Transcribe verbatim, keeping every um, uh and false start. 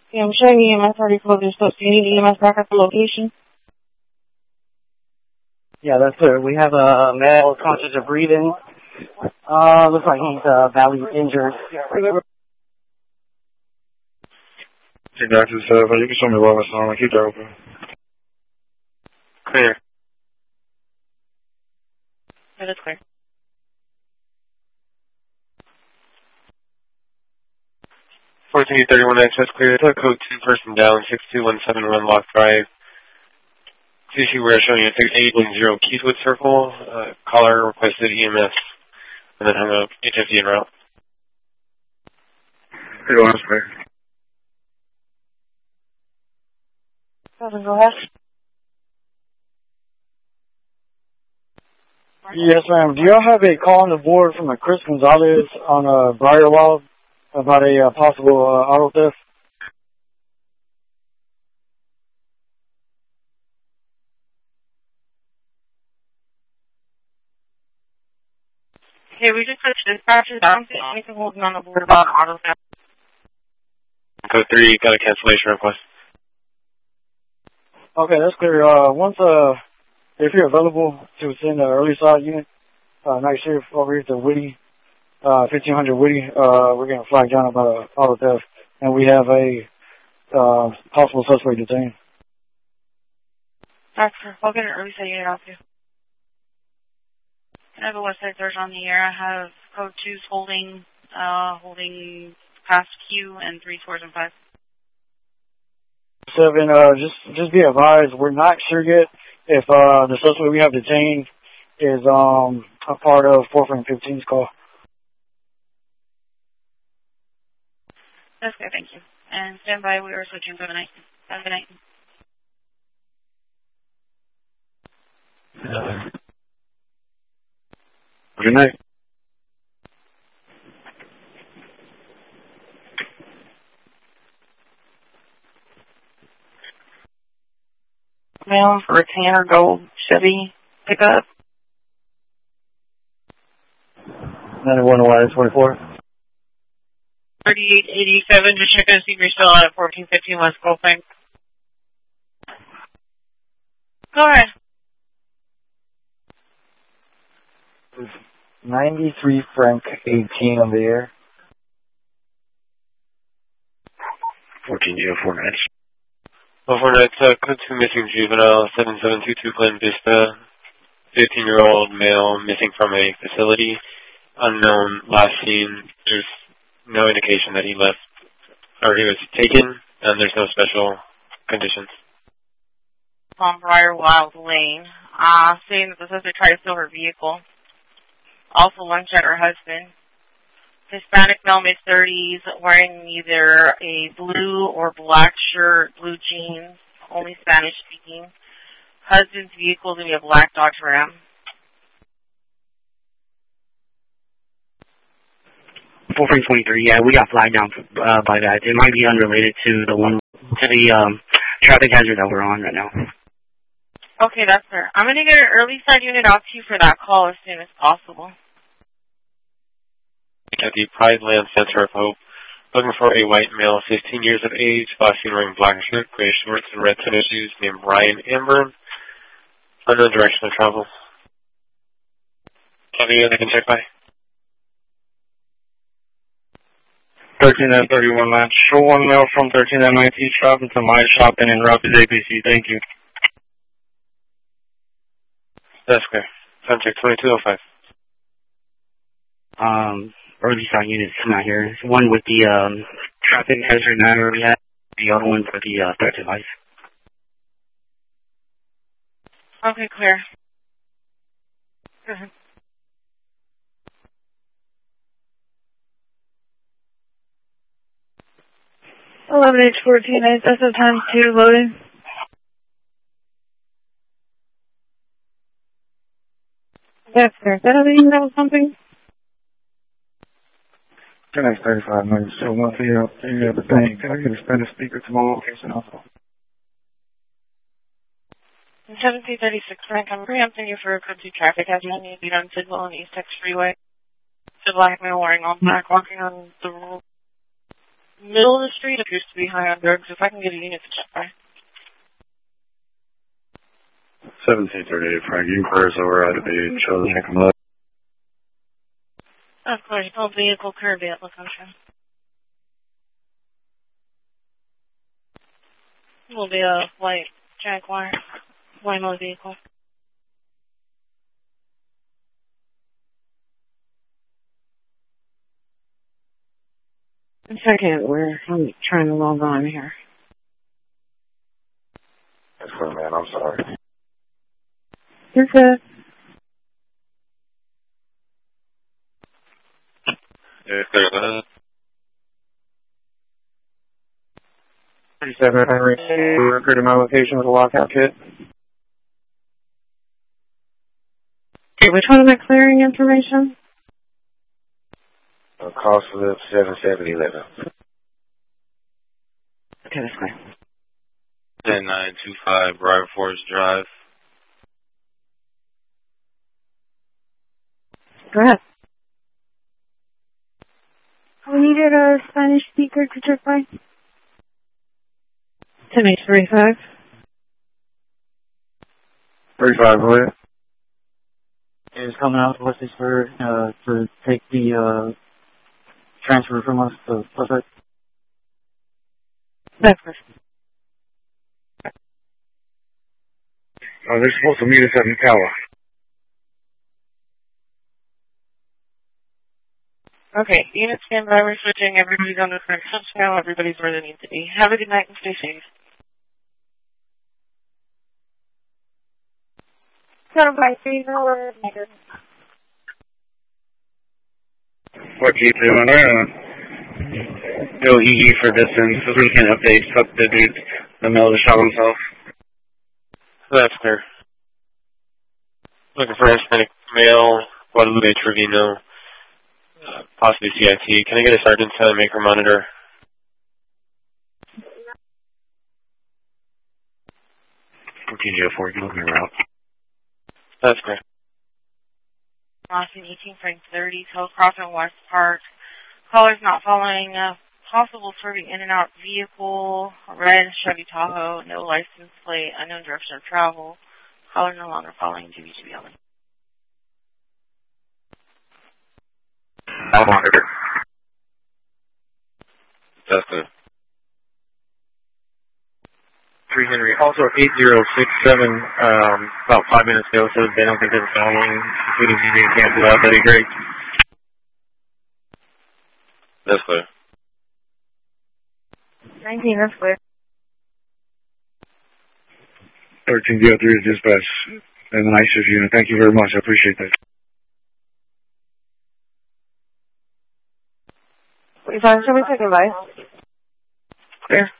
Yeah, I'm showing E M S already closed their scopes. Do you need E M S back at the location? Yeah, that's clear. We have a male conscious of breathing. Uh, looks like he's uh, badly injured. Hey, doctor, so if you can show me what was on, keep that open. Clear. That is clear. fourteen thirty-one access clear. Code two, person down, six two one seven Runlock Drive. C C, we're showing you eight one zero Keithwood Circle. Uh, caller requested E M S, and then hung up. H F D en route. Hey, one clear. Go ahead. Yes, ma'am. Do y'all have a call on the board from a Chris Gonzalez on uh, Briarwald about a uh, possible uh, auto theft? Okay, we just switched dispatches. I don't see anything holding on the board about auto theft. Code three, got a cancellation request. Okay, that's clear. Uh, once, uh, if you're available to send an early side unit, uh, night shift over here to Whitty, uh, fifteen hundred Whitty, uh, we're going to flag down about uh, auto theft, and we have a uh, possible suspect detained. Doctor, I'll get an early side unit off you. I have a west side search on the air. I have code twos holding, uh, holding past Q and three fours and five. Seven, uh, just, just be advised, we're not sure yet if, uh, the suspect we have detained is, um, a part of four frame fifteen's call. That's good, thank you. And stand by, we are switching for the night. Have a good night. Good night. Mail for a Tanner Gold Chevy pickup. ninety-one Y twenty-four. thirty-eight eighty-seven, just checking to see if you're still out at fourteen fifteen West Goldbank. Go ahead. ninety-three Frank eighteen on the air. fourteen oh four nights. Overnight, uh, code two missing juvenile, seven seven two two Glen Vista. fifteen-year-old male missing from a facility. Unknown, last seen. There's no indication that he left, or he was taken, and there's no special conditions. On Briarwild Lane, uh, saying that the sister tried to steal her vehicle. Also lunch at her husband. Hispanic male, mid-thirties, wearing either a blue or black shirt, blue jeans, only Spanish speaking. Husband's vehicle is going to be a black Dodge Ram. four three twenty-three, yeah, we got flagged down uh, by that. It might be unrelated to the one, to the um, traffic hazard that we're on right now. Okay, that's fair. I'm going to get an early side unit out to you for that call as soon as possible. At the Pride Land Center of Hope, looking for a white male, fifteen years of age, last seen wearing black shirt, gray shorts, and red tennis shoes, named Ryan Amber. Unknown direction of travel. Copy, I can check by. thirteen at thirty-one match. Show one male from thirteen at nineteen traveling to my shop and in Rapids A P C. Thank you. That's clear. Time check twenty-two oh five. Um, early side units not here. One with the um, traffic hazard that I already had. The other one for the uh, threat to life. Okay, clear. Mm-hmm. eleven H fourteen, S S times two, loading. That's fair. Is that an email or something? ten X thirty-five minutes. So once you have any other thing, can I get a Spanish speaker to my location also? seventeen thirty-six, Frank, I'm preempting you for a code two traffic hazard. I need to be on Sidwell and East Texas Freeway. It's a black male wearing all black walking on the middle of the street. speed appears to be high on drugs. If I can get a unit to check by. seventeen thirty-eight, Frank. Inquiries over at the Children's Income. Of course, no vehicle curb at La Contra. Will be a white Jaguar, Waymo vehicle. One second, we're I'm trying to log on here. That's fine, man. I'm sorry. You're good. Yeah, clear. thirty-seven Henry, recruited my location with a lockout kit. Okay, which one am I clearing information? Uh, call slip seven seven eleven. Okay, that's fine. ten nine two five Briar Forest Drive. Go ahead. We needed a Spanish speaker to check by. ten eight three five. thirty-five, William. Is coming out to Westchester uh, to take the uh, transfer from us to Suspect. That's correct. Oh, they're supposed to meet us at Nutella. Okay, unit standby, we're switching. Everybody's on the correct touch now. Everybody's where they need to be. Have a good night and stay safe. Settle by three or negative. What keep doing there? No E G for distance. This weekend update. Fuck the dude. The middle of the shot himself. That's clear. Looking for Hispanic male, Guadalupe Trevino, uh, possibly C I T. Can I get a sergeant to make her monitor? Continue to four kilometer route. That's clear. Austin eighteen Frank thirty, Hillcroft West Park. Callers not following a possible swerving in and out vehicle, red Chevy Tahoe, no license plate, unknown direction of travel. Caller no longer following G B G B only. I'll monitor. That's clear. three Henry. Also eight zero six seven, um, about five minutes ago, so they don't think they're following, including G D can't do that. That'd be great. That's clear. nineteen, that's clear. thirteen D O three is dispatch. And the night shift unit. Thank you very much. I appreciate that. forty-five, shall we take a bite? Clear.